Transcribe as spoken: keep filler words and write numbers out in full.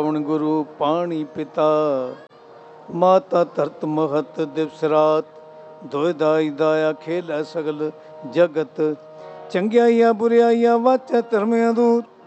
ਪਵਨ ਗੁਰੂ ਪਾਣੀ ਪਿਤਾ, ਮਾਤਾ ਧਰਤ ਮਹਤ ਦਿਵਸ ਰਾਤ, ਦੋਇ ਦਾਈ ਦਾਇਆ ਖੇਲੈ ਸਗਲ ਜਗਤ, ਚੰਗਿਆਈਆਂ ਬੁਰਿਆਈਆਂ ਵਾਚੈ ਧਰਮ ਅਦੂਰ,